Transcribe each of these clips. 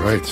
right.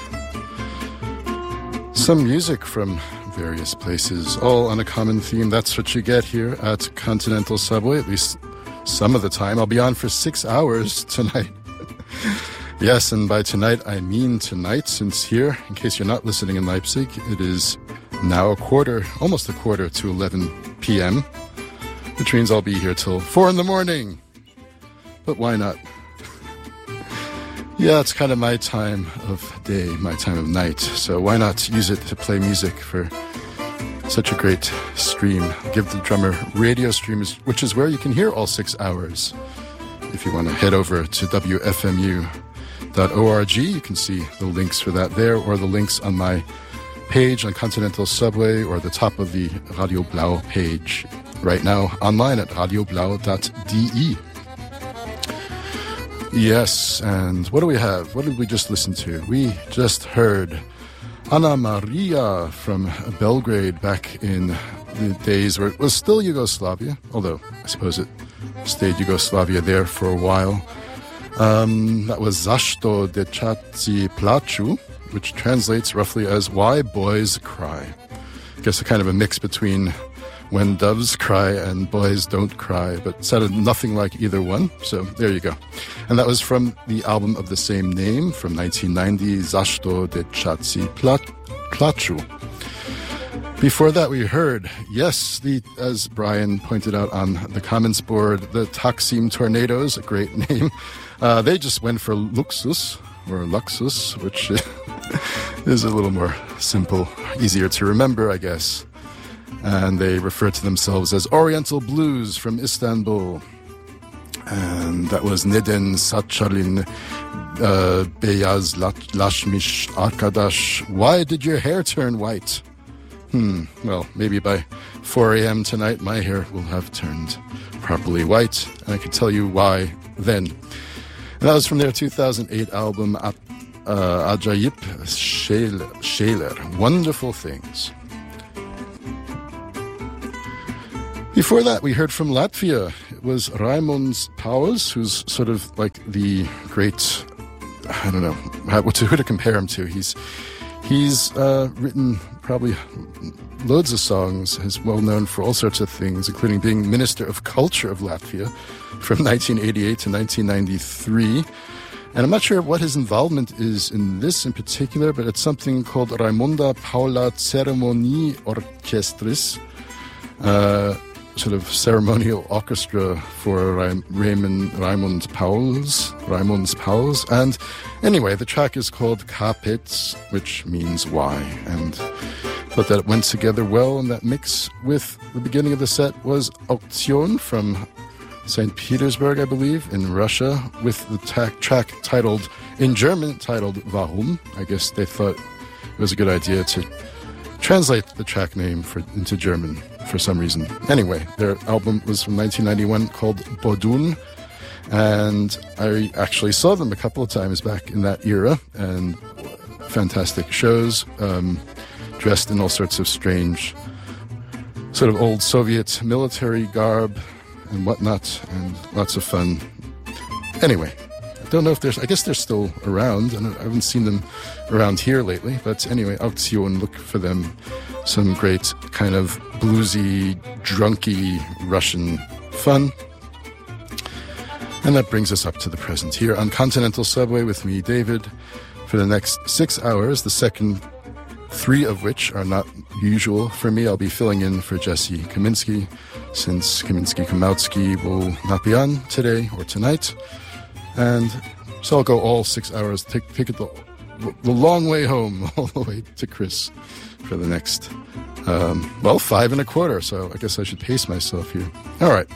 Some music from various places, all on a common theme. That's what you get here at Continental Subway, at least some of the time. I'll be on for 6 hours tonight. Yes, and by tonight, I mean tonight, since here, in case you're not listening in Leipzig, it is now almost a quarter to 11 p.m., which means I'll be here till 4 in the morning. But why not? Yeah, it's kind of my time of day, my time of night, so why not use it to play music for such a great stream. Give the Drummer radio stream, which is where you can hear all 6 hours. If you want to head over to wfmu.org, you can see the links for that there, or the links on my page on Continental Subway, or the top of the Radio Blau page right now online at radioblau.de. Yes, and what do we have? What did we just listen to? We just heard Ana Maria from Belgrade back in the days where it was still Yugoslavia, although I suppose it stayed Yugoslavia there for a while. That was Zašto dečaci plaču, which translates roughly as Why Boys Cry. I guess a kind of a mix between When Doves Cry and Boys Don't Cry, but sounded nothing like either one, so there you go. And that was from the album of the same name from 1990, Zašto dečaci plaču. Before that, we heard, yes, as Brian pointed out on the comments board, the Taksim Tornadoes, a great name. They just went for Luxus, which is a little more simple, easier to remember, I guess. And they refer to themselves as Oriental Blues from Istanbul. And that was Neden Saçların beyazlaşmış arkadaş. Why did your hair turn white? Well, maybe by 4 a.m. tonight, my hair will have turned properly white. And I can tell you why then. And that was from their 2008 album, Acayip Şeyler, Wonderful Things. Before that, we heard from Latvia. It was Raimonds Pauls, who's sort of like the great, I don't know, who to compare him to. He's written probably loads of songs. He's well known for all sorts of things, including being Minister of Culture of Latvia from 1988 to 1993. And I'm not sure what his involvement is in this in particular, but it's something called Raimonda Paula Ceremonie Orchestris, sort of ceremonial orchestra for Raimonds Pauls. And anyway, the track is called Kāpēc, which means why. And thought that it went together well, and that mix with the beginning of the set was Auktion from St. Petersburg, I believe, in Russia, with the track titled, in German, titled Warum. I guess they thought it was a good idea to translate the track name into German for some reason. Anyway, their album was from 1991 called Bodun, and I actually saw them a couple of times back in that era, and fantastic shows, dressed in all sorts of strange, sort of old Soviet military garb and whatnot, and lots of fun. Anyway, I don't know if I guess they're still around, and I haven't seen them around here lately, but anyway, Auktion, look for them. Some great kind of bluesy, drunky Russian fun. And that brings us up to the present here on Continental Subway with me, David, for the next 6 hours, the second 3 of which are not usual for me. I'll be filling in for Jesse Kaminsky, since Kaminsky-Kamautsky will not be on today or tonight. And so I'll go all 6 hours, take it the long way home, all the way to Chris for the next, 5 1/4. So I guess I should pace myself here. All right.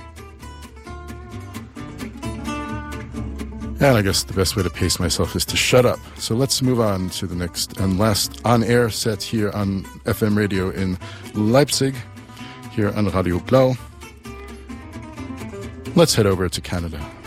And I guess the best way to pace myself is to shut up. So let's move on to the next and last on-air set here on FM radio in Leipzig, here on Radio Blau. Let's head over to Canada.